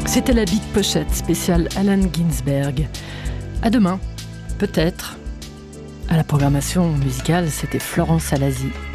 C'était la Big Pochette spéciale Allen Ginsberg. À demain, peut-être. À la programmation musicale, c'était Florence Alazi.